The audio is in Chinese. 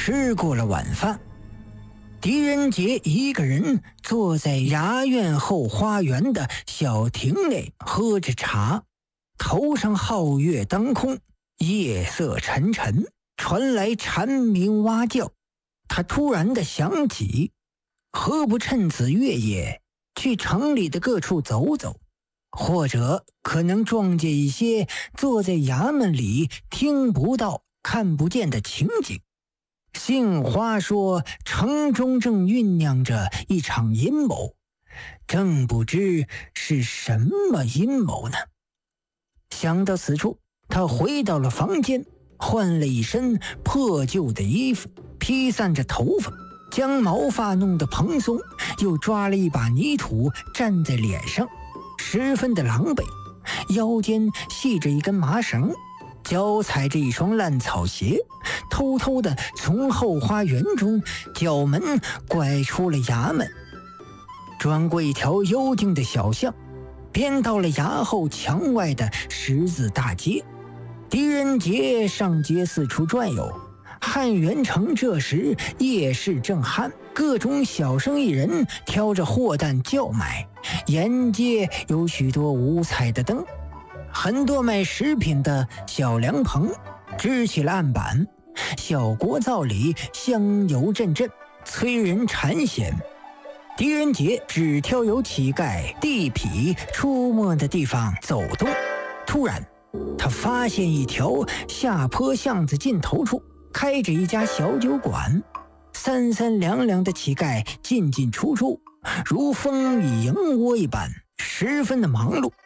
吃过了晚饭，狄仁杰一个人坐在衙院后花园的小亭内喝着茶，头上皓月当空，夜色沉沉，传来蝉鸣蛙叫。他突然地想起，何不趁此月夜去城里的各处走走，或者可能撞见一些坐在衙门里听不到看不见的情景。杏花说城中正酝酿着一场阴谋，正不知是什么阴谋呢。想到此处，他回到了房间，换了一身破旧的衣服，披散着头发，将毛发弄得蓬松，又抓了一把泥土蘸在脸上，十分的狼狈。腰间系着一根麻绳，脚踩着一双烂草鞋，偷偷地从后花园中角门拐出了衙门，转过一条幽静的小巷，便到了衙后墙外的十字大街。狄仁杰上街四处转悠。汉元城这时夜市正酣，各种小生意人挑着货担叫卖，沿街有许多五彩的灯，很多卖食品的小凉棚支起了案板，小锅灶里香油阵阵，催人馋涎。狄仁杰只挑有乞丐地痞出没的地方走动。突然他发现一条下坡巷子尽头处开着一家小酒馆，三三两两的乞丐进进出出，如风雨迎窝一般，十分的忙碌。